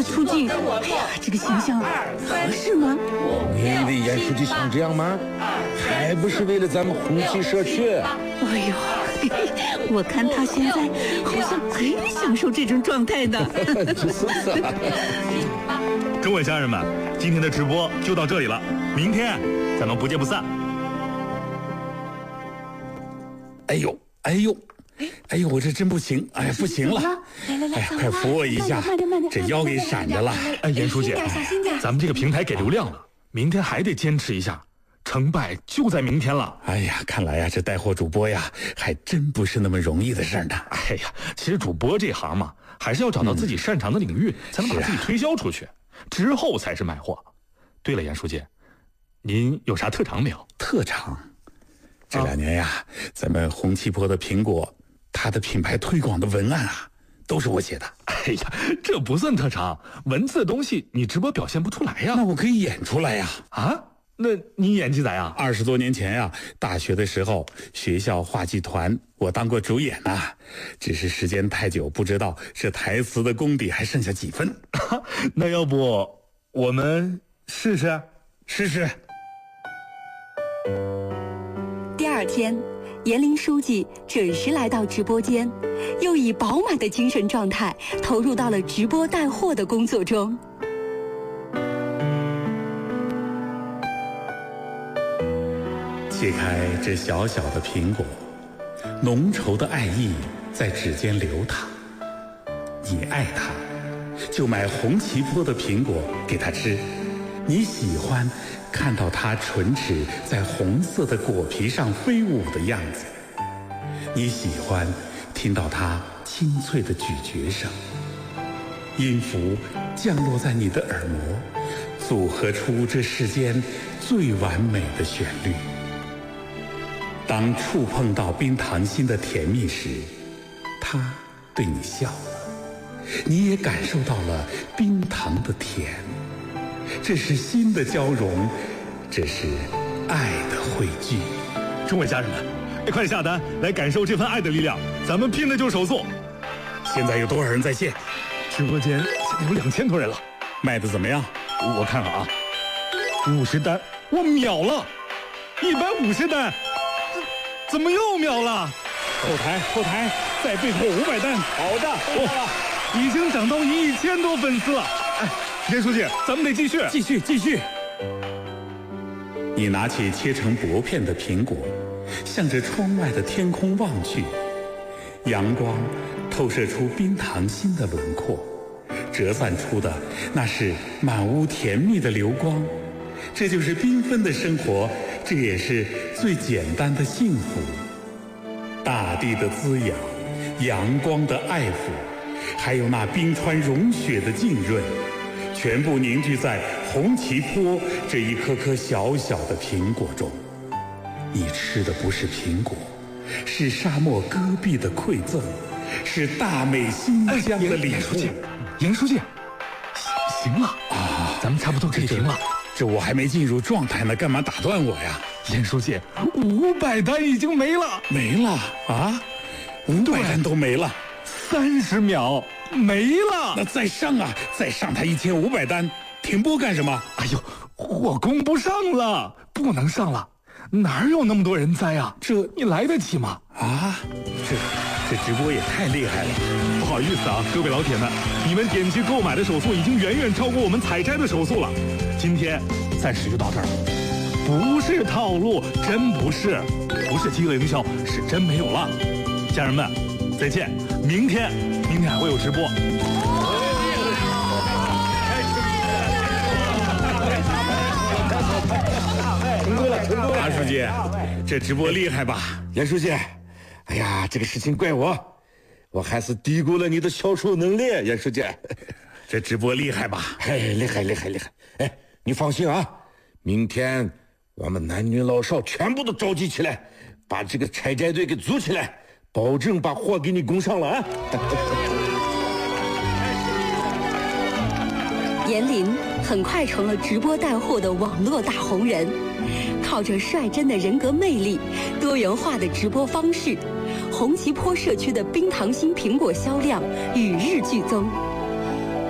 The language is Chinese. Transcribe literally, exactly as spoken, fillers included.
出镜，哎呀，这个形象合适吗？ 你以为严书记想这样吗？还不是为了咱们红旗社区？ 哎呦，我看他现在好像很享受这种状态的。 就是啊。 各位家人们，今天的直播就到这里了，明天咱们不见不散。 哎呦，哎呦。哎呦，我这真不行！哎呀，不行了！ 来来来， 哎呀，快扶我一下！这腰给闪着了。 哎，严书记，咱们这个平台给流量了，明天还得坚持一下，成败就在明天了。 哎呀，看来呀，这带货主播呀，还真不是那么容易的事呢。 哎呀，其实主播这行嘛，还是要找到自己擅长的领域，嗯、才能把自己推销出去，啊、之后才是卖货。对了，严书记，您有啥特长没有？ 特长？这两年呀，啊、咱们红旗坡的苹果。他的品牌推广的文案啊，都是我写的。 哎呀，这不算特长，文字的东西你直播表现不出来呀。 那我可以演出来呀。 啊？那你演技咋样？ 二十多年前呀、啊，大学的时候，学校话剧团我当过主演呐、啊，只是时间太久，不知道这台词的功底还剩下几分。 那要不我们试试？ 试试。 第二天。严林书记准时来到直播间，又以饱满的精神状态投入到了直播带货的工作中。 切开这小小的苹果，浓稠的爱意在指尖流淌。你爱它，就买红旗坡的苹果给它吃。你喜欢看到它唇齿在红色的果皮上飞舞的样子，你喜欢听到它清脆的咀嚼声，音符降落在你的耳膜，组合出这世间最完美的旋律。当触碰到冰糖心的甜蜜时，它对你笑了，你也感受到了冰糖的甜。这是心的交融，这是爱的汇聚。 众位家人们，快下单来感受这份爱的力量，咱们拼的就是手速。 现在有多少人在线？ 直播间现在有两千多人了。 卖的怎么样？ 我看看啊，五十单，我秒了，一百五十单，怎么又秒了？ 后台后台再备货五百单。 好的，哦，已经涨到一千多粉丝了。哎。严书记，咱们得继续， 继续，继续。你拿起切成薄片的苹果，向着窗外的天空望去，阳光透射出冰糖心的轮廓，折散出的那是满屋甜蜜的流光。这就是缤纷的生活，这也是最简单的幸福。大地的滋养，阳光的爱抚，还有那冰川融雪的浸润，全部凝聚在红旗坡这一颗颗小小的苹果中。你吃的不是苹果，是沙漠戈壁的馈赠，是大美新疆的礼物。 严书记，行了啊，咱们差不多可以停了。 这我还没进入状态呢，干嘛打断我呀？ 严书记，五百单已经没了， 没了啊，五百单都没了， 三十秒没了。 那再上啊，再上他一千五百单，停播干什么？ 哎呦，我供不上了，不能上了，哪有那么多人栽啊？这你来得及吗？ 啊，这这直播也太厉害了。 不好意思啊，各位老铁们，你们点击购买的手速已经远远超过我们采摘的手速了。今天暂时就到这儿了，不是套路，真不是，不是饥饿营销，是真没有了。家人们，再见，明天明天还会有直播。 成功了，成功了！ 马书记，这直播厉害吧？ 严书记，哎呀，这个事情怪我，我还是低估了你的销售能力，严书记。 这直播厉害吧？ 哎，厉害，厉害，厉害！哎，你放心啊，明天我们男女老少全部都召集起来，把这个采摘队给组起来，保证把货给你供上了啊！ 严林很快成了直播带货的网络大红人，靠着率真的人格魅力、多元化的直播方式，红旗坡社区的冰糖心苹果销量与日俱增。